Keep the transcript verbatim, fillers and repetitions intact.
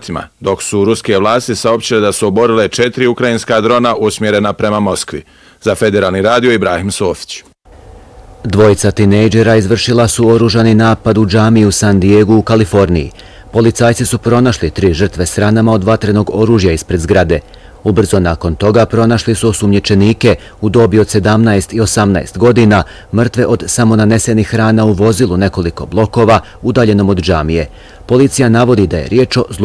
vijestima, dok su ruske vlasti saopćile da su oborile četiri ukrajinska drona usmjerena prema Moskvi. Za Federalni radio Ibrahim Sofić. Dvojica tinejdžera izvršila su oružani napad u džamiji u San Diegu u Kaliforniji. Policajci su pronašli tri žrtve s ranama od vatrenog oružja ispred zgrade. Ubrzo nakon toga pronašli su osumnjičenike u dobi od sedamnaest i osamnaest godina, mrtve od samonanesenih rana u vozilu nekoliko blokova udaljenom od džamije. Policija navodi da je riječ o